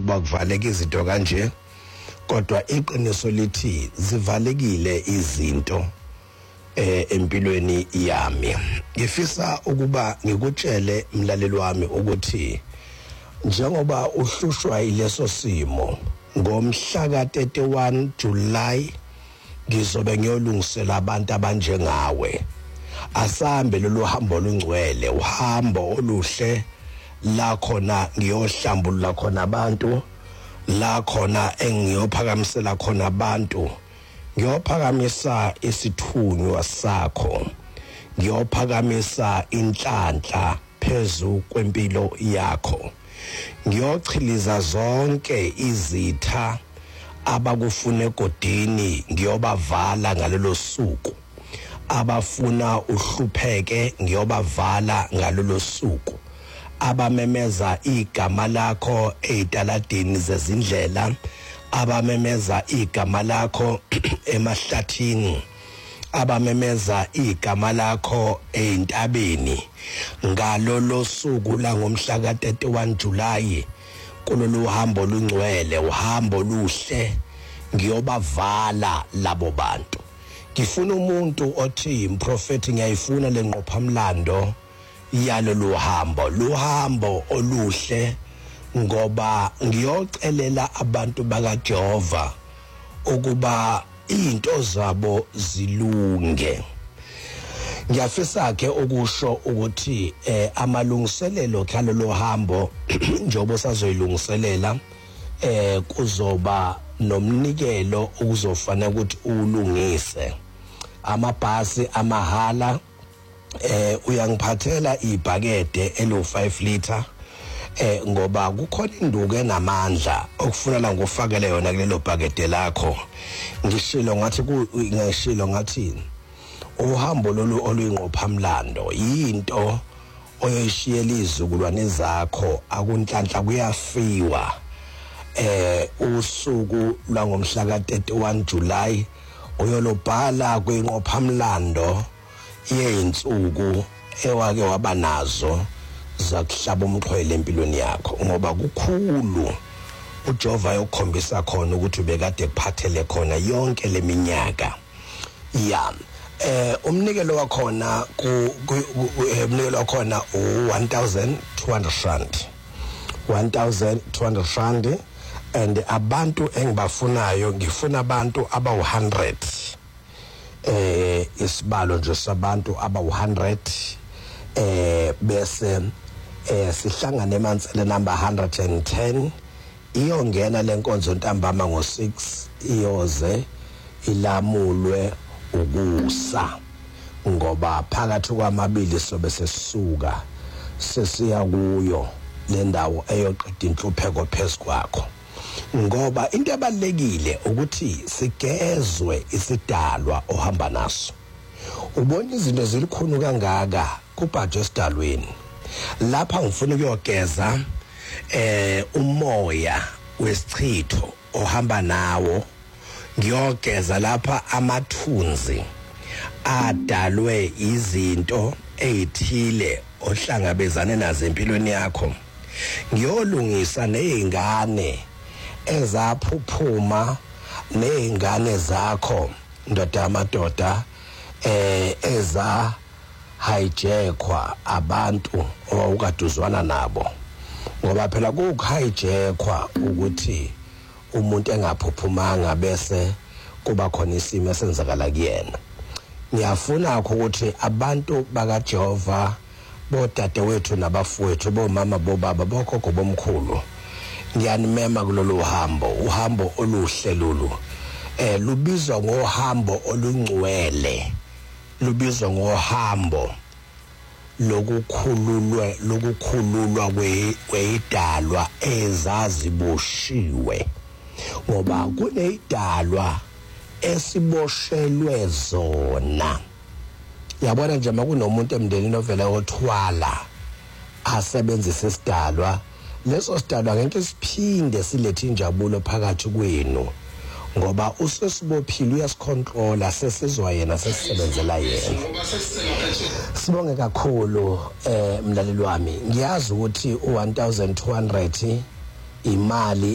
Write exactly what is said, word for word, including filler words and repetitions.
ukuba kuvaleke izinto kanje, kodwa iqiniso lithi zivalekile izinto eh empilweni yami. Ngifisa ukuba ngikutshele mlaleli wami ukuthi njengoba uhlushwa ileso simo ngomhla ka thirty-one July ngizobe ngiyolungisela abantu abanjengawe. Asambe lolu hambo olungcwele, uhambo oluhle la khona ngiyohlambulula khona abantu, la khona engiyophakamisela khona abantu, ngiyophakamisa isithunywa sakho, ngiyophakamisa inhlanhla phezu kwempilo yakho, ngiyochiliza zonke izitha abakufuna egodini, ngiyobavala ngalelo suku. Abafuna uhlupheke ngiyobavala ngalelo suku. Abamemeza igama lakho ezitaladini zezindlela, abamemeza igama lakho emahlathini, abamemeza igama lakho eintabeni ngalolo suku la ngomhla ka thirty-one July kulolu hambo olungcwele, uhambo luhle, ngiyobavala labo bantu. Ngifuna umuntu othi mprofeti ngiyayifuna lenqophamlando yalolu hambo, lo hambo oluhle, ngoba ngiyocelela abantu bakaJehova ukuba into zabo zilunge. Ngiyafisa ke ukusho ukuthi eh amalungiselelo khalelo hambo njobo sazoyilungiselela eh kuzoba nomnikelo ukuzofanele ukuthi ulungise. Amabhasi amahala eh uyangiphathela ibhakede elo five liter eh ngoba kukhona induku enamandla okufuna la ngofakele yona kulelo bhakede lakho. Ngishilo ngathi ngishilo ngathi uhambo lolu oluyinqophamlando yinto oyoyishiyela izizukulwane zakho akunhlanhla kuyafiwa. Eh usuku la ngomhla ka thirty-one July uyolobhala kwinqophamlando yeinsuku ewake wabanazo zakuhlaba umxhwele empilweni yakho, ngoba kukhulu uJehova yokhombisa khona ukuthi ubekade kuphathele khona yonke leminyaka. Ya eh umnikelo wakhona ku umnikelo wakhona u one thousand two hundred rand, one thousand two hundred rand. And abantu engibafunayo ngifuna abantu aba one hundred, eh isibalo nje sabantu aba one hundred, eh bese eh sihlangane emantsele number one hundred ten iyongena lenkonzo ntambama ngo six iyoze ilamulwe ukusa, ngoba phakathi kwamabili sobe sesisuka sesiya kuyo le ndawo eyoqeda inhlupheko phezu kwakho. Ngoba into ebalekile ukuthi sigezwe isidalwa ohamba naso. Ubona izinto zilikhulu kangaka kubhaje esidalweni. Lapha ngifuna ukuyogeza eh umoya wesichitho ohamba nawo, ngiyogeza lapha amathunzi adalwe izinto ezithile ohlangabezane nazo empilweni yakho. Ngiyolungisa nezingane ezaphuphuma, nezingane zakho ndoda amadoda eh eza hijackwa abantu owawukaduzwana nabo, ngoba phela kuhijackwa ukuthi umuntu engaphuphumanga bese kuba khona isimo esenzakala kuyena. Ngiyafuna ukuthi abantu bakaJehova, bodade wethu nabafowethu, bomama bobaba, bokhokho bomkhulu, ngiyanimema kulolu hambo, uhambo oluhle lolu. Eh lubizwa ngohambo olungcwele, lubizwa ngohambo lokukhululwe lokukhululwa kweyidalwa ezaziboshiwe, ngoba kuneyidalwa esiboshelwe zona. Yabona nje makunomuntu emndenini ovela othwala asebenzisa isidalwa, leso sidalwa ngeke siphinde silethe injabulo phakathi kwenu, ngoba usesibophile uyasicontrola, sesizwa yena sesisebenzela yena. Sibonge kakhulu eh mlaleli wami, ngiyazi ukuthi u one thousand two hundred imali